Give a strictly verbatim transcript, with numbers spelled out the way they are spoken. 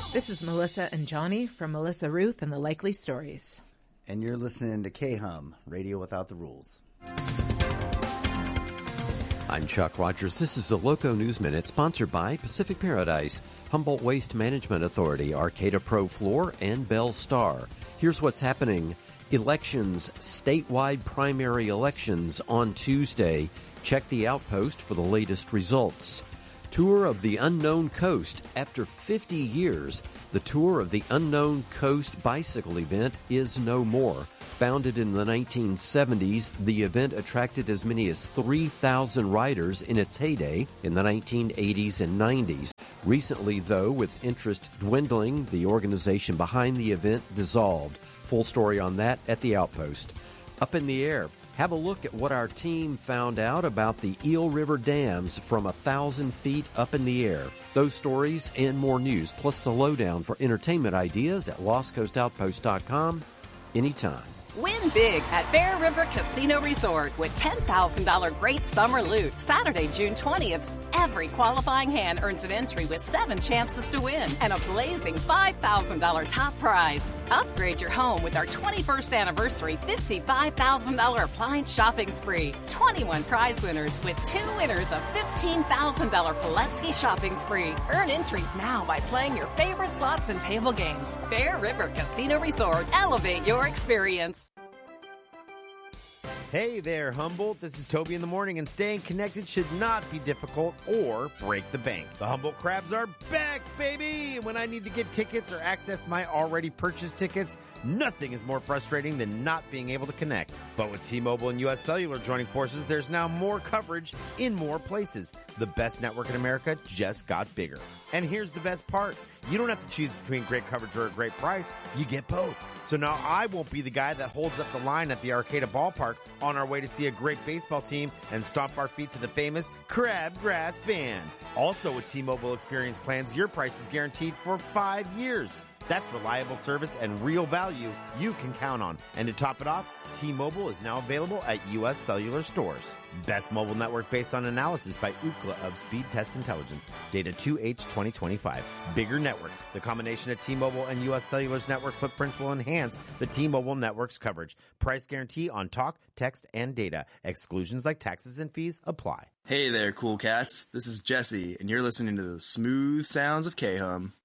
This is Melissa and Johnny from Melissa Ruth and the Likely Stories. And you're listening to K-Hum, Radio Without the Rules. I'm Chuck Rogers. This is the Loco News Minute, sponsored by Pacific Paradise, Humboldt Waste Management Authority, Arcata Pro Floor, and Bell Star. Here's what's happening. Elections, statewide primary elections on Tuesday. Check the Outpost for the latest results. Tour of the Unknown Coast. After fifty years, the Tour of the Unknown Coast bicycle event is no more. Founded in the nineteen seventies, the event attracted as many as three thousand riders in its heyday in the nineteen eighties and nineties. Recently, though, with interest dwindling, the organization behind the event dissolved. Full story on that at the Outpost. Up in the air. Have a look at what our team found out about the Eel River dams from a thousand feet up in the air. Those stories and more news, plus the lowdown for entertainment ideas at lost coast outpost dot com anytime. Win big at Bear River Casino Resort with ten thousand dollars Great Summer Loot. Saturday, June twentieth. Every qualifying hand earns an entry with seven chances to win and a blazing five thousand dollars top prize. Upgrade your home with our twenty-first anniversary fifty-five thousand dollars appliance shopping spree. twenty-one prize winners with two winners of fifteen thousand dollars Pulaski shopping spree. Earn entries now by playing your favorite slots and table games. Bear River Casino Resort. Elevate your experience. Hey there, Humboldt. This is Toby in the morning, and staying connected should not be difficult or break the bank. The Humboldt Crabs are back, baby! And when I need to get tickets or access my already purchased tickets, nothing is more frustrating than not being able to connect. But with T-Mobile and U S Cellular joining forces, there's now more coverage in more places. The best network in America just got bigger. And here's the best part. You don't have to choose between great coverage or a great price. You get both. So now I won't be the guy that holds up the line at the Arcata Ballpark on our way to see a great baseball team and stomp our feet to the famous Crabgrass Band. Also with T-Mobile Experience plans, your price is guaranteed for five years. That's reliable service and real value you can count on. And to top it off, T-Mobile is now available at U S Cellular stores. Best mobile network based on analysis by Ookla of Speed Test Intelligence. Data two H twenty twenty-five. Bigger network. The combination of T-Mobile and U S Cellular's network footprints will enhance the T-Mobile network's coverage. Price guarantee on talk, text, and data. Exclusions like taxes and fees apply. Hey there, cool cats. This is Jesse, and you're listening to the smooth sounds of K-Hum.